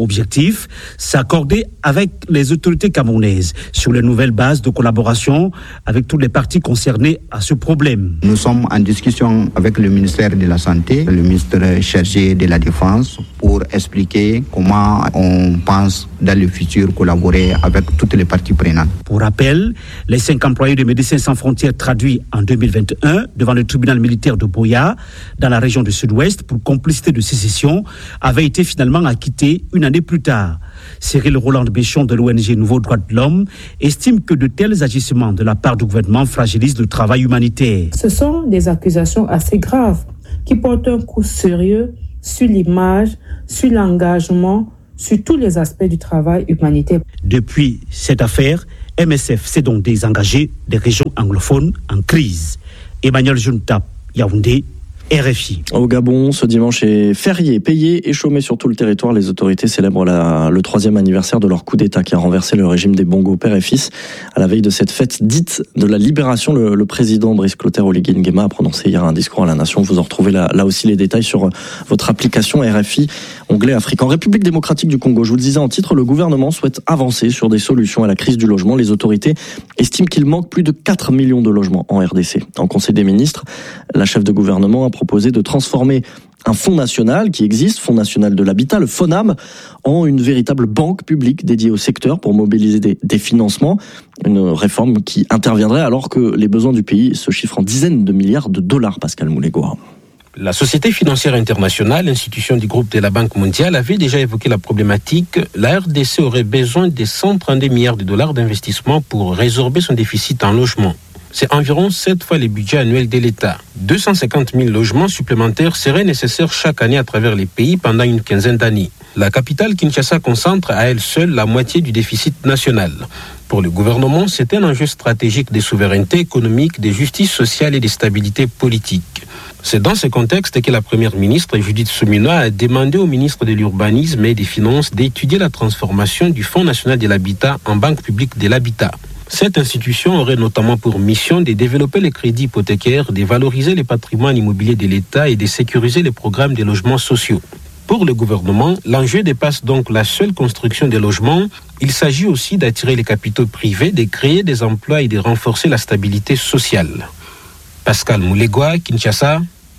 Objectif, s'accorder avec les autorités camerounaises sur les nouvelles bases de collaboration avec toutes les parties concernées à ce problème. Nous sommes en discussion avec le ministère de la Santé, le ministre chargé de la Défense, pour expliquer comment on pense dans le futur collaborer avec toutes les parties prenantes. Pour rappel, les cinq employés de Médecins sans frontières traduits en deux mille vingt et un devant le tribunal militaire de Boya, dans la région du Sud-Ouest, pour complicité de sécession, avaient été finalement acquittés une année plus tard. Cyril Roland Béchon de l'O N G Nouveau Droits de l'Homme estime que de tels agissements de la part du gouvernement fragilisent le travail humanitaire. Ce sont des accusations assez graves qui portent un coup sérieux sur l'image, sur l'engagement, sur tous les aspects du travail humanitaire. Depuis cette affaire, M S F s'est donc désengagé des régions anglophones en crise. Emmanuel Junta, Yaoundé, R F I. Au Gabon, ce dimanche est férié, payé et chômé sur tout le territoire. Les autorités célèbrent la, le troisième anniversaire de leur coup d'État qui a renversé le régime des Bongo père et fils. À la veille de cette fête dite de la libération, le, le président Brice Clotaire Oligui Nguema a prononcé hier un discours à la nation. Vous en retrouvez là, là aussi les détails sur votre application R F I, onglet Afrique. En République démocratique du Congo, je vous le disais en titre, le gouvernement souhaite avancer sur des solutions à la crise du logement. Les autorités estiment qu'il manque plus de quatre millions de logements en R D C. En Conseil des ministres, la chef de gouvernement a proposé de transformer un fonds national qui existe, Fonds national de l'habitat, le FONHAM, en une véritable banque publique dédiée au secteur pour mobiliser des, des financements. Une réforme qui interviendrait alors que les besoins du pays se chiffrent en dizaines de milliards de dollars, Pascal Moulégoa. La Société financière internationale, institution du groupe de la Banque mondiale, avait déjà évoqué la problématique. La R D C aurait besoin de cent trente-deux milliards de dollars d'investissement pour résorber son déficit en logement. C'est environ sept fois le budget annuel de l'État. deux cent cinquante mille logements supplémentaires seraient nécessaires chaque année à travers les pays pendant une quinzaine d'années. La capitale Kinshasa concentre à elle seule la moitié du déficit national. Pour le gouvernement, c'est un enjeu stratégique de souveraineté économique, de justice sociale et de stabilité politique. C'est dans ce contexte que la première ministre Judith Suminwa a demandé au ministre de l'Urbanisme et des Finances d'étudier la transformation du Fonds national de l'habitat en banque publique de l'habitat. Cette institution aurait notamment pour mission de développer les crédits hypothécaires, de valoriser les patrimoines immobiliers de l'État et de sécuriser les programmes de logements sociaux. Pour le gouvernement, l'enjeu dépasse donc la seule construction des logements. Il s'agit aussi d'attirer les capitaux privés, de créer des emplois et de renforcer la stabilité sociale. Pascal Moulégoa, Kinshasa,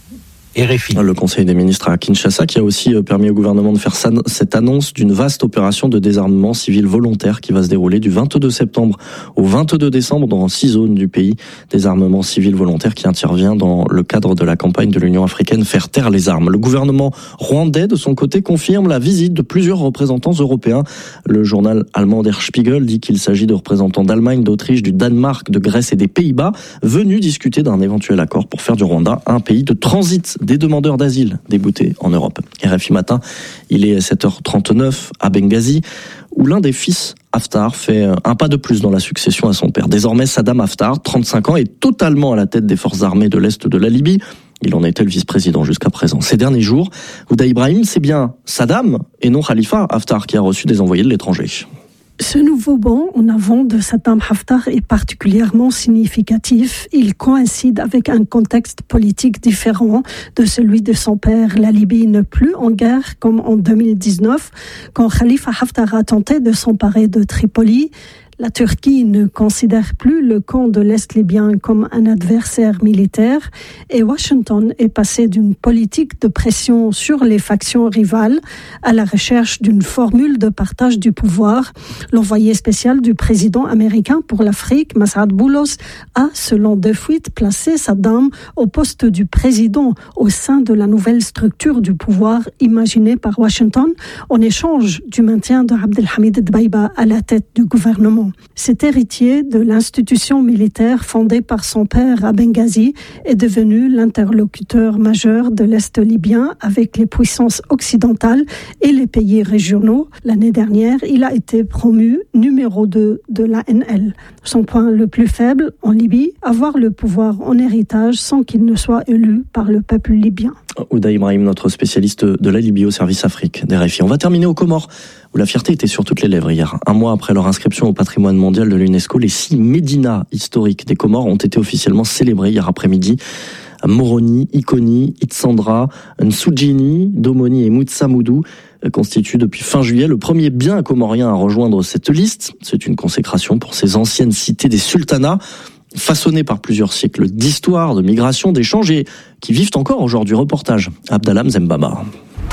R F I. Le Conseil des ministres à Kinshasa qui a aussi permis au gouvernement de faire cette annonce d'une vaste opération de désarmement civil volontaire qui va se dérouler du vingt-deux septembre au vingt-deux décembre dans six zones du pays. Désarmement civil volontaire qui intervient dans le cadre de la campagne de l'Union africaine Faire taire les armes. Le gouvernement rwandais, de son côté, confirme la visite de plusieurs représentants européens. Le journal allemand Der Spiegel dit qu'il s'agit de représentants d'Allemagne, d'Autriche, du Danemark, de Grèce et des Pays-Bas venus discuter d'un éventuel accord pour faire du Rwanda un pays de transit des demandeurs d'asile déboutés en Europe. R F I Matin, il est sept heures trente-neuf à Benghazi, où l'un des fils Haftar fait un pas de plus dans la succession à son père. Désormais, Saddam Haftar, trente-cinq ans, est totalement à la tête des forces armées de l'Est de la Libye. Il en était le vice-président jusqu'à présent. Ces derniers jours, Houda Ibrahim, c'est bien Saddam et non Khalifa Haftar qui a reçu des envoyés de l'étranger. Ce nouveau bond en avant de Saddam Haftar est particulièrement significatif. Il coïncide avec un contexte politique différent de celui de son père. La Libye n'est plus en guerre comme en deux mille dix-neuf, quand Khalifa Haftar a tenté de s'emparer de Tripoli. La Turquie ne considère plus le camp de l'Est libyen comme un adversaire militaire et Washington est passé d'une politique de pression sur les factions rivales à la recherche d'une formule de partage du pouvoir. L'envoyé spécial du président américain pour l'Afrique, Mas'ad Boulos, a, selon deux fuites, placé Saddam au poste du président au sein de la nouvelle structure du pouvoir imaginée par Washington en échange du maintien de Abdelhamid Dbaïba à la tête du gouvernement. Cet héritier de l'institution militaire fondée par son père à Benghazi est devenu l'interlocuteur majeur de l'Est libyen avec les puissances occidentales et les pays régionaux. L'année dernière, il a été promu numéro deux de l'A N L. Son point le plus faible en Libye, avoir le pouvoir en héritage sans qu'il ne soit élu par le peuple libyen. Houda Ibrahim, notre spécialiste de la Libye au service Afrique des R F I. On va terminer aux Comores, où la fierté était sur toutes les lèvres hier. Un mois après leur inscription au patrimoine mondial de l'UNESCO, les six médinas historiques des Comores ont été officiellement célébrés hier après-midi. Moroni, Ikoni, Itsandra, Nsujini, Domoni et Moutsamoudou constitue depuis fin juillet le premier bien comorien à rejoindre cette liste. C'est une consécration pour ces anciennes cités des sultanats, façonnées par plusieurs siècles d'histoire, de migration, d'échanges et qui vivent encore aujourd'hui. Reportage Abdallah Mzembaba.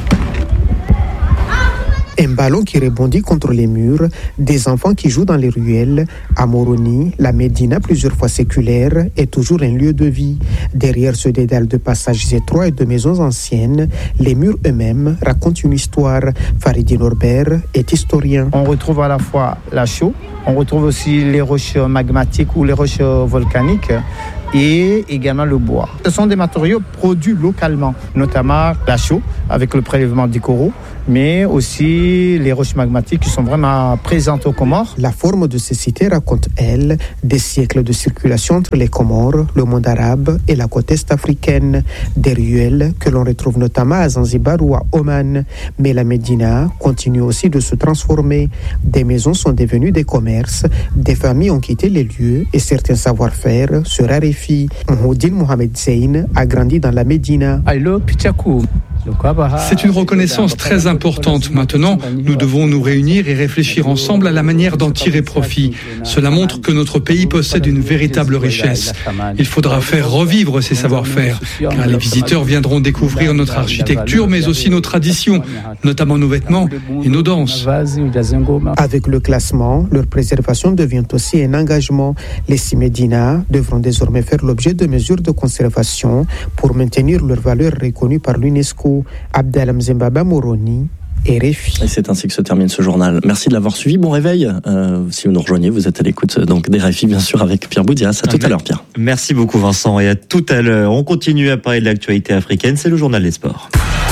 Un ballon qui rebondit contre les murs, des enfants qui jouent dans les ruelles. À Moroni, la Médina, plusieurs fois séculaire, est toujours un lieu de vie. Derrière ce dédale de passages étroits et de maisons anciennes, les murs eux-mêmes racontent une histoire. Faridi Norbert est historien. On retrouve à la fois la chaux, on retrouve aussi les roches magmatiques ou les roches volcaniques, et également le bois. Ce sont des matériaux produits localement, notamment la chaux avec le prélèvement du coraux, mais aussi les roches magmatiques qui sont vraiment présentes aux Comores. La forme de ces cités raconte, elle, des siècles de circulation entre les Comores, le monde arabe et la côte est africaine. Des ruelles que l'on retrouve notamment à Zanzibar ou à Oman. Mais la Médina continue aussi de se transformer. Des maisons sont devenues des commerces, des familles ont quitté les lieux et certains savoir-faire se raréfient. Mouhoudine Mohamed Zeyn a grandi dans la Médina. C'est une reconnaissance très importante. Maintenant, nous devons nous réunir et réfléchir ensemble à la manière d'en tirer profit. Cela montre que notre pays possède une véritable richesse. Il faudra faire revivre ces savoir-faire, car les visiteurs viendront découvrir notre architecture, mais aussi nos traditions, notamment nos vêtements et nos danses. Avec le classement, leur préservation devient aussi un engagement. Les six Médinas devront désormais faire l'objet de mesures de conservation pour maintenir leur valeur reconnue par l'UNESCO. Abdallah Mzembaba Moroni, R F I. Et c'est ainsi que se termine ce journal. Merci de l'avoir suivi. Bon réveil. Euh, si vous nous rejoignez, vous êtes à l'écoute donc des R F I, bien sûr, avec Pierre Boudias. À tout à l'heure, Pierre. Merci beaucoup, Vincent. Et à tout à l'heure. On continue à parler de l'actualité africaine. C'est le journal des sports.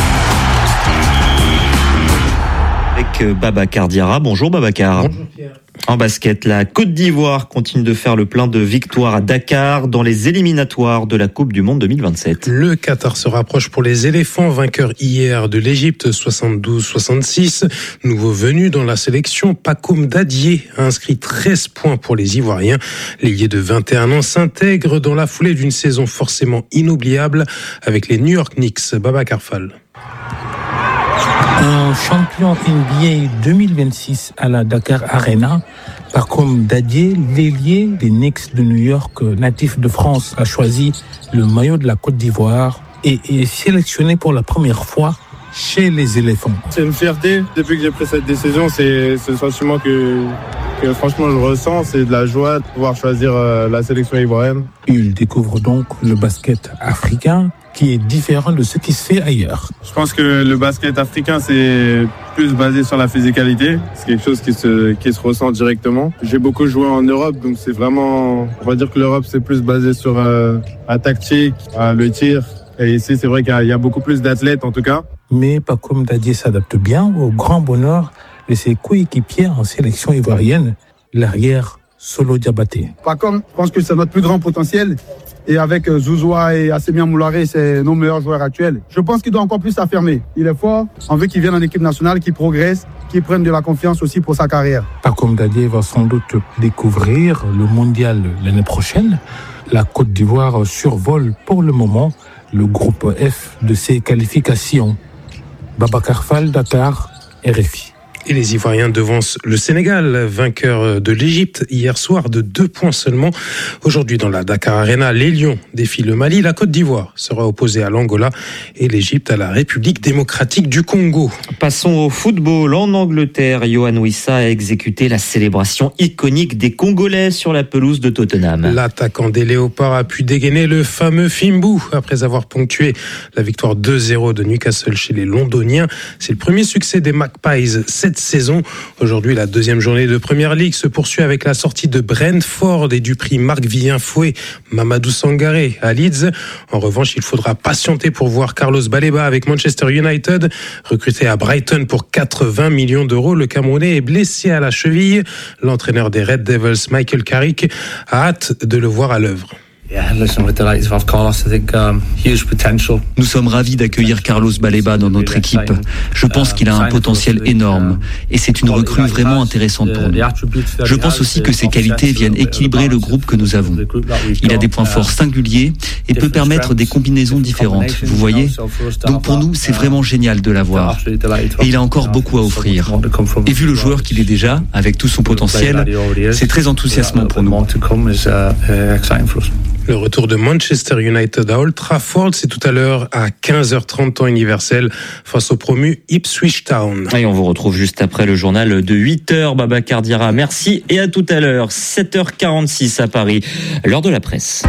Avec Babacar Diarra. Bonjour, Babacar. Bonjour, Pierre. En basket, la Côte d'Ivoire continue de faire le plein de victoires à Dakar dans les éliminatoires de la Coupe du Monde deux mille vingt-sept. Le Qatar se rapproche pour les éléphants, vainqueurs hier de l'Égypte soixante-douze soixante-six. Nouveau venu dans la sélection, Pakoum Dadié a inscrit treize points pour les Ivoiriens. L'ailier de vingt et un ans s'intègre dans la foulée d'une saison forcément inoubliable avec les New York Knicks. Babacar Fall. Un champion N B A deux mille vingt-six à la Dakar Arena, Pakoum Dadié, l'ailier des Knicks de New York, natif de France, a choisi le maillot de la Côte d'Ivoire et est sélectionné pour la première fois chez les éléphants. C'est une fierté. Depuis que j'ai pris cette décision, c'est ce sentiment que, que franchement je ressens. C'est de la joie de pouvoir choisir la sélection ivoirienne. Il découvre donc le basket africain qui est différent de ce qui se fait ailleurs. Je pense que le basket africain, c'est plus basé sur la physicalité. C'est quelque chose qui se, qui se ressent directement. J'ai beaucoup joué en Europe, donc c'est vraiment... On va dire que l'Europe, c'est plus basé sur euh, la tactique, euh, le tir. Et ici, c'est vrai qu'il y a, il y a beaucoup plus d'athlètes, en tout cas. Mais Pakoum Dadié s'adapte bien au grand bonheur de ses coéquipiers en sélection ivoirienne, l'arrière Solo Diabaté. Pakoum, je pense que c'est notre plus grand potentiel. Et avec Zouzoua et Assemia Moularé, c'est nos meilleurs joueurs actuels. Je pense qu'il doit encore plus s'affirmer. Il est fort. On veut qu'il vienne en équipe nationale, qu'il progresse, qu'il prenne de la confiance aussi pour sa carrière. Pakoum Dadié va sans doute découvrir le mondial l'année prochaine. La Côte d'Ivoire survole pour le moment le groupe F de ses qualifications. Babacar Fall, Dakar, R F I. Et les Ivoiriens devancent le Sénégal, vainqueur de l'Égypte hier soir de deux points seulement. Aujourd'hui dans la Dakar Arena, les Lions défient le Mali. La Côte d'Ivoire sera opposée à l'Angola et l'Égypte à la République démocratique du Congo. Passons au football. En Angleterre, Yohan Wissa a exécuté la célébration iconique des Congolais sur la pelouse de Tottenham. L'attaquant des Léopards a pu dégainer le fameux Fimbu après avoir ponctué la victoire deux zéro de Newcastle chez les Londoniens. C'est le premier succès des Magpies cette saison. Aujourd'hui, la deuxième journée de Premier League se poursuit avec la sortie de Brentford et du prix Marc-Vivien Fouet, Mamadou Sangaré à Leeds. En revanche, il faudra patienter pour voir Carlos Baleba avec Manchester United. Recruté à Brighton pour quatre-vingts millions d'euros, le Camerounais est blessé à la cheville. L'entraîneur des Red Devils, Michael Carrick, a hâte de le voir à l'œuvre. Nous sommes ravis d'accueillir Carlos Baleba dans notre équipe. Je pense qu'il a un potentiel énorme et c'est une recrue vraiment intéressante pour nous. Je pense aussi que ses qualités viennent équilibrer le groupe que nous avons. Il a des points forts singuliers et peut permettre des combinaisons différentes, vous voyez ? Donc pour nous, c'est vraiment génial de l'avoir. Et il a encore beaucoup à offrir. Et vu le joueur qu'il est déjà, avec tout son potentiel, c'est très enthousiasmant pour nous. Le retour de Manchester United à Old Trafford, c'est tout à l'heure à quinze heures trente temps universel face au promu Ipswich Town. Et on vous retrouve juste après le journal de huit heures. Babacar Diarra, merci et à tout à l'heure. sept heures quarante-six à Paris, l'heure de la presse.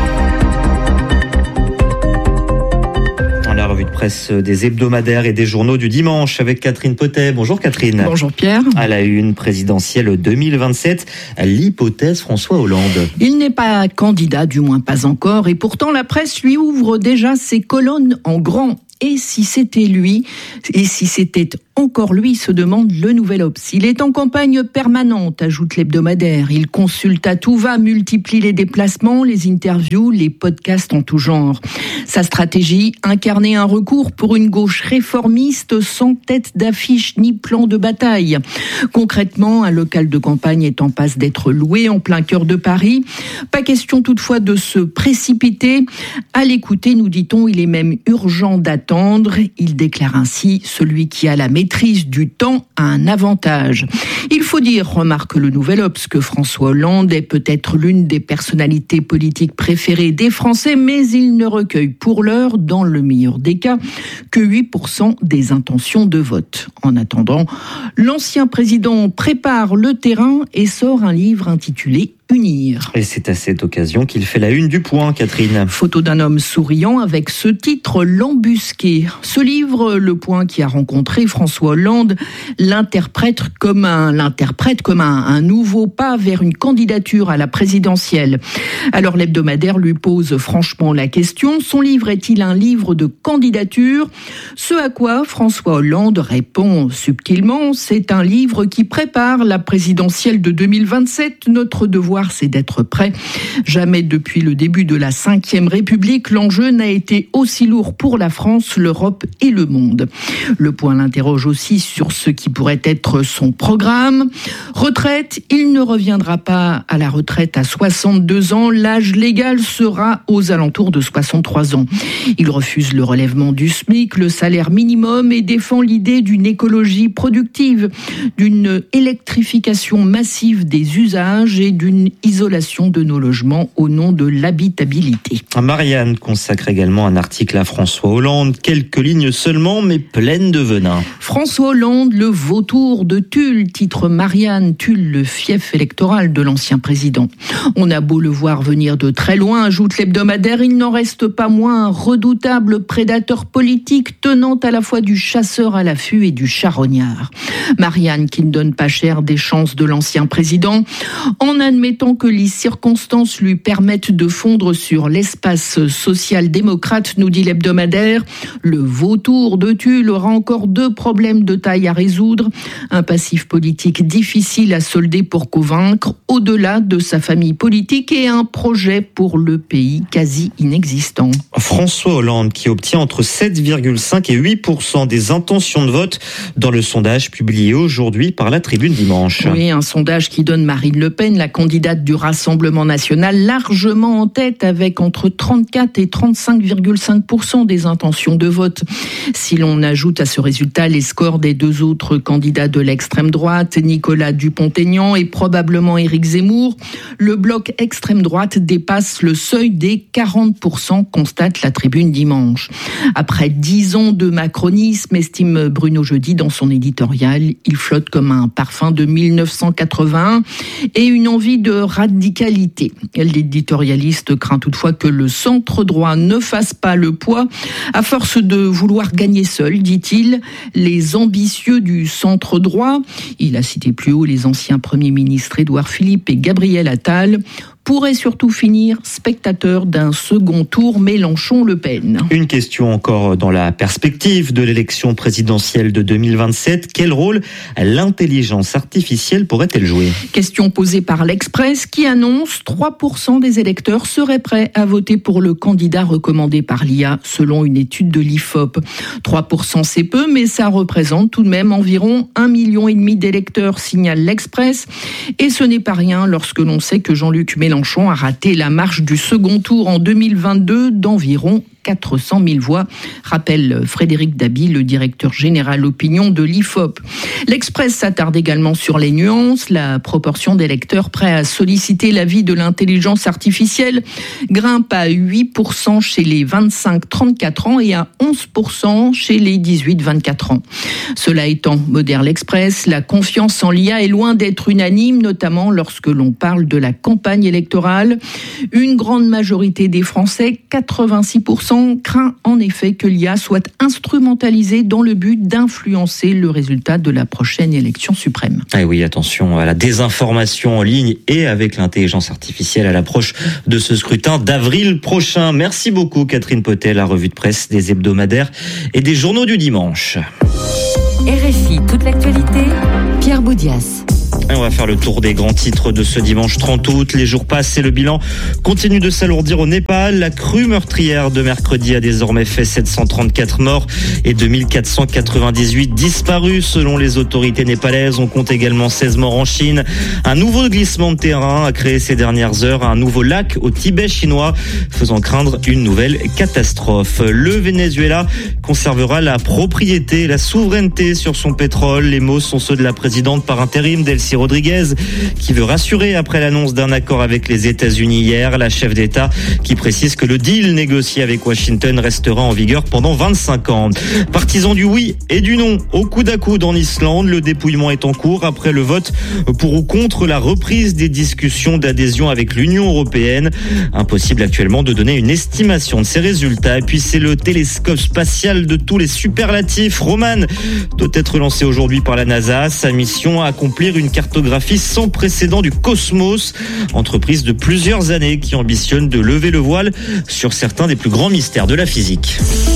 La revue de presse des hebdomadaires et des journaux du dimanche avec Catherine Potet. Bonjour Catherine. Bonjour Pierre. À la une présidentielle deux mille vingt-sept, l'hypothèse François Hollande. Il n'est pas candidat, du moins pas encore, et pourtant la presse lui ouvre déjà ses colonnes en grand. Et si c'était lui, et si c'était encore lui, se demande le Nouvel Obs. Il est en campagne permanente, ajoute l'hebdomadaire. Il consulte à tout va, multiplie les déplacements, les interviews, les podcasts en tout genre. Sa stratégie, incarner un recours pour une gauche réformiste sans tête d'affiche ni plan de bataille. Concrètement, un local de campagne est en passe d'être loué en plein cœur de Paris. Pas question toutefois de se précipiter. À l'écouter, nous dit-on, il est même urgent d'attendre. Il déclare ainsi, celui qui a la maîtrise du temps a un avantage. Il faut dire, remarque le Nouvel Obs, que François Hollande est peut-être l'une des personnalités politiques préférées des Français, mais il ne recueille pour l'heure, dans le meilleur des cas, que huit pour cent des intentions de vote. En attendant, l'ancien président prépare le terrain et sort un livre intitulé Unir. Et c'est à cette occasion qu'il fait la une du Point, Catherine. Photo d'un homme souriant avec ce titre, L'Embusqué. Ce livre, Le Point, qui a rencontré François Hollande, l'interprète comme un, l'interprète comme un, un nouveau pas vers une candidature à la présidentielle. Alors l'hebdomadaire lui pose franchement la question, son livre est-il un livre de candidature ? Ce à quoi François Hollande répond subtilement, c'est un livre qui prépare la présidentielle de deux mille vingt-sept, notre devoir c'est d'être prêt. Jamais depuis le début de la cinquième République, l'enjeu n'a été aussi lourd pour la France, l'Europe et le monde. Le Point l'interroge aussi sur ce qui pourrait être son programme. Retraite, il ne reviendra pas à la retraite à soixante-deux ans. L'âge légal sera aux alentours de soixante-trois ans. Il refuse le relèvement du SMIC, le salaire minimum et défend l'idée d'une écologie productive, d'une électrification massive des usages et d'une isolation de nos logements au nom de l'habitabilité. Marianne consacre également un article à François Hollande, quelques lignes seulement mais pleines de venin. François Hollande, le vautour de Tulle, titre Marianne, Tulle, le fief électoral de l'ancien président. On a beau le voir venir de très loin, ajoute l'hebdomadaire, il n'en reste pas moins un redoutable prédateur politique tenant à la fois du chasseur à l'affût et du charognard. Marianne qui ne donne pas cher des chances de l'ancien président, en admettant que les circonstances lui permettent de fondre sur l'espace social-démocrate, nous dit l'hebdomadaire. Le vautour de Tulle aura encore deux problèmes de taille à résoudre. Un passif politique difficile à solder pour convaincre, au-delà de sa famille politique, et un projet pour le pays quasi inexistant. François Hollande qui obtient entre sept virgule cinq et huit pour cent des intentions de vote dans le sondage publié aujourd'hui par la Tribune dimanche. Oui, un sondage qui donne Marine Le Pen, la candidate du Rassemblement national, largement en tête avec entre trente-quatre et trente-cinq virgule cinq pour cent des intentions de vote. Si l'on ajoute à ce résultat les scores des deux autres candidats de l'extrême droite, Nicolas Dupont-Aignan et probablement Éric Zemmour, le bloc extrême droite dépasse le seuil des quarante pour cent, constate la Tribune dimanche. Après dix ans de macronisme, estime Bruno Jeudi dans son éditorial, il flotte comme un parfum de mille neuf cent quatre-vingt-un et une envie de radicalité. L'éditorialiste craint toutefois que le centre droit ne fasse pas le poids. À force de vouloir gagner seul, dit-il, les ambitieux du centre droit, il a cité plus haut les anciens premiers ministres Édouard Philippe et Gabriel Attal, pourrait surtout finir spectateur d'un second tour Mélenchon-Le Pen. Une question encore dans la perspective de l'élection présidentielle de deux mille vingt-sept. Quel rôle l'intelligence artificielle pourrait-elle jouer ? Question posée par l'Express qui annonce trois pour cent des électeurs seraient prêts à voter pour le candidat recommandé par l'I A selon une étude de l'I F O P. trois pour cent c'est peu, mais ça représente tout de même environ un million et demi d'électeurs, signale l'Express. Et ce n'est pas rien lorsque l'on sait que Jean-Luc Mélenchon a raté la marche du second tour en deux mille vingt-deux d'environ quatre cent mille voix, rappelle Frédéric Dabi, le directeur général opinion de l'I F O P. L'Express s'attarde également sur les nuances. La proportion d'électeurs prêts à solliciter l'avis de l'intelligence artificielle grimpe à huit pour cent chez les vingt-cinq trente-quatre ans et à onze pour cent chez les dix-huit vingt-quatre ans. Cela étant, modère l'Express, la confiance en l'I A est loin d'être unanime, notamment lorsque l'on parle de la campagne électorale. Une grande majorité des Français, quatre-vingt-six pour cent, craint en effet que l'I A soit instrumentalisée dans le but d'influencer le résultat de la prochaine élection suprême. Ah oui, attention à la désinformation en ligne et avec l'intelligence artificielle à l'approche de ce scrutin d'avril prochain. Merci beaucoup Catherine Potet, la revue de presse des hebdomadaires et des journaux du dimanche. R F I, toute l'actualité, Pierre Boudias. Et on va faire le tour des grands titres de ce dimanche trente août. Les jours passent et le bilan continue de s'alourdir au Népal. La crue meurtrière de mercredi a désormais fait sept cent trente-quatre morts et deux mille quatre cent quatre-vingt-dix-huit disparus selon les autorités népalaises. On compte également seize morts en Chine. Un nouveau glissement de terrain a créé ces dernières heures un nouveau lac au Tibet chinois, faisant craindre une nouvelle catastrophe. Le Venezuela conservera la propriété, la souveraineté sur son pétrole. Les mots sont ceux de la présidente par intérim, Delcy Rodriguez, qui veut rassurer après l'annonce d'un accord avec les États-Unis hier. La chef d'État qui précise que le deal négocié avec Washington restera en vigueur pendant vingt-cinq ans. Partisans du oui et du non au coude à coude en Islande, le dépouillement est en cours après le vote pour ou contre la reprise des discussions d'adhésion avec l'Union européenne. Impossible actuellement de donner une estimation de ces résultats. Et puis c'est le télescope spatial de tous les superlatifs. Roman doit être lancé aujourd'hui par la NASA. Sa mission, accomplir une cartographie sans précédent du cosmos, entreprise de plusieurs années qui ambitionne de lever le voile sur certains des plus grands mystères de la physique.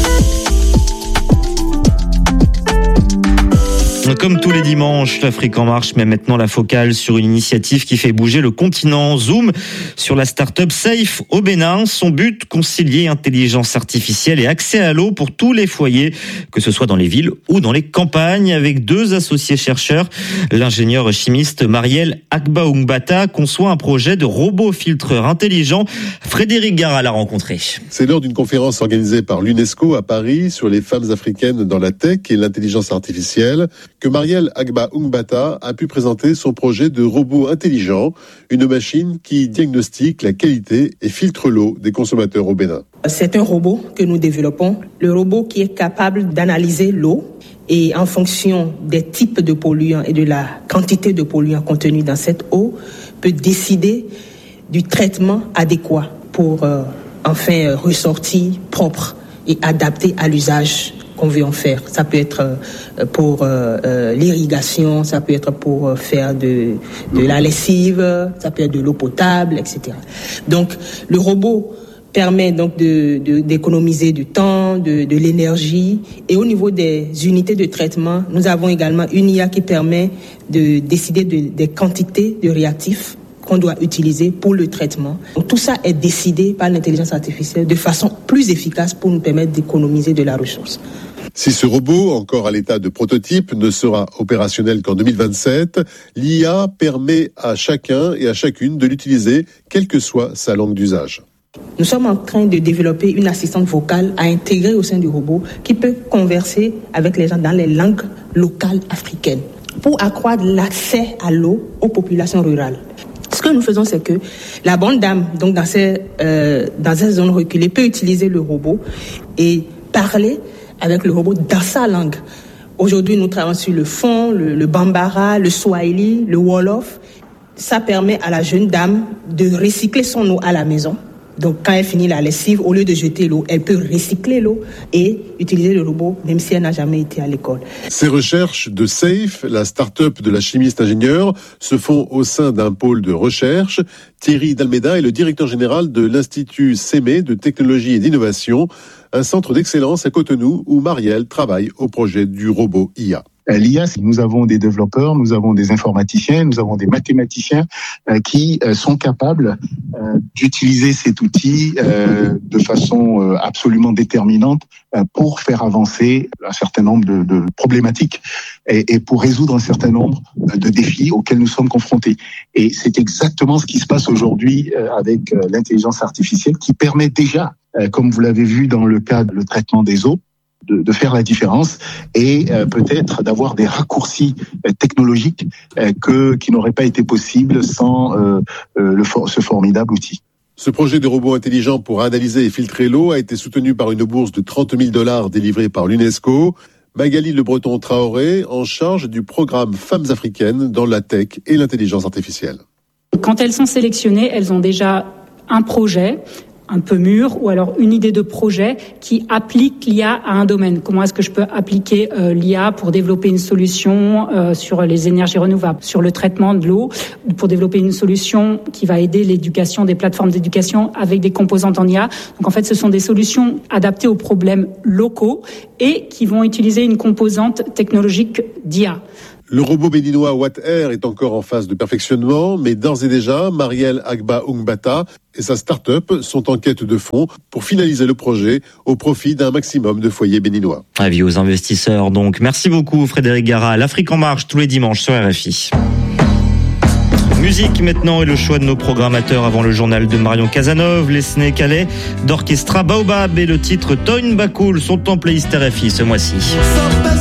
Comme tous les dimanches, l'Afrique en marche met maintenant la focale sur une initiative qui fait bouger le continent. Zoom sur la start-up Safe au Bénin. Son but, concilier intelligence artificielle et accès à l'eau pour tous les foyers, que ce soit dans les villes ou dans les campagnes, avec deux associés chercheurs. L'ingénieur chimiste Marielle Agba-Ungbata conçoit un projet de robot filtreur intelligent. Frédéric Gara l'a rencontré. C'est lors d'une conférence organisée par l'UNESCO à Paris sur les femmes africaines dans la tech et l'intelligence artificielle que Marielle Agba-Ungbata a pu présenter son projet de robot intelligent, une machine qui diagnostique la qualité et filtre l'eau des consommateurs au Bénin. C'est un robot que nous développons, le robot qui est capable d'analyser l'eau et en fonction des types de polluants et de la quantité de polluants contenus dans cette eau, peut décider du traitement adéquat pour euh, enfin ressortir propre et adapté à l'usage qu'on veut en faire. Ça peut être pour euh, euh, l'irrigation, ça peut être pour faire de, de la lessive, ça peut être de l'eau potable, et cetera. Donc, le robot permet donc de, de, d'économiser du temps, de, de l'énergie. Et au niveau des unités de traitement, nous avons également une I A qui permet de décider de, des quantités de réactifs qu'on doit utiliser pour le traitement. Donc, tout ça est décidé par l'intelligence artificielle de façon plus efficace pour nous permettre d'économiser de la ressource. Si ce robot, encore à l'état de prototype, ne sera opérationnel qu'en deux mille vingt-sept, l'I A permet à chacun et à chacune de l'utiliser, quelle que soit sa langue d'usage. Nous sommes en train de développer une assistante vocale à intégrer au sein du robot qui peut converser avec les gens dans les langues locales africaines pour accroître l'accès à l'eau aux populations rurales. Ce que nous faisons, c'est que la bonne dame, donc dans ces, euh, dans ces zones reculées, peut utiliser le robot et parler avec le robot dans sa langue. Aujourd'hui, nous travaillons sur le fon, le, le bambara, le swahili, le wolof. Ça permet à la jeune dame de recycler son eau à la maison Donc, quand elle finit la lessive, au lieu de jeter l'eau, elle peut recycler l'eau et utiliser le robot, même si elle n'a jamais été à l'école. Ces recherches de SAFE, la start-up de la chimiste ingénieure, se font au sein d'un pôle de recherche. Thierry Dalmeda est le directeur général de l'Institut C M E de technologie et d'innovation, un centre d'excellence à Cotonou où Marielle travaille au projet du robot I A. L'I A, nous avons des développeurs, nous avons des informaticiens, nous avons des mathématiciens euh, qui euh, sont capables euh, d'utiliser cet outil euh, de façon euh, absolument déterminante euh, pour faire avancer un certain nombre de, de problématiques et, et pour résoudre un certain nombre de défis auxquels nous sommes confrontés. Et c'est exactement ce qui se passe aujourd'hui euh, avec euh, l'intelligence artificielle qui permet déjà, euh, comme vous l'avez vu dans le cas du traitement des eaux, De, de faire la différence et euh, peut-être d'avoir des raccourcis euh, technologiques euh, que, qui n'auraient pas été possibles sans euh, euh, le for- ce formidable outil. Ce projet de robot intelligent pour analyser et filtrer l'eau a été soutenu par une bourse de trente mille dollars délivrée par l'UNESCO. Magali Le Breton Traoré, en charge du programme Femmes africaines dans la tech et l'intelligence artificielle. Quand elles sont sélectionnées, elles ont déjà un projet un peu mûr ou alors une idée de projet qui applique l'I A à un domaine. Comment est-ce que je peux appliquer euh, l'I A pour développer une solution euh, sur les énergies renouvelables, sur le traitement de l'eau, ou pour développer une solution qui va aider l'éducation, des plateformes d'éducation avec des composantes en I A. Donc en fait, ce sont des solutions adaptées aux problèmes locaux et qui vont utiliser une composante technologique d'I A. Le robot béninois WattAir est encore en phase de perfectionnement, mais d'ores et déjà, Marielle Agba Ungbata et sa start-up sont en quête de fonds pour finaliser le projet au profit d'un maximum de foyers béninois. Avis aux investisseurs donc. Merci beaucoup Frédéric Gara. L'Afrique en marche tous les dimanches sur R F I. Musique maintenant et le choix de nos programmateurs avant le journal de Marion Casanov. Les Sénégalais d'Orchestra Baobab et le titre Toyn Bakul sont en playlist R F I ce mois-ci.